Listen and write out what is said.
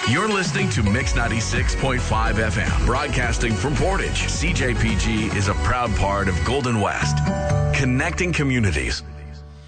You're listening to Mix 96.5 FM, broadcasting from Portage. CJPG is a proud part of Golden West, connecting communities.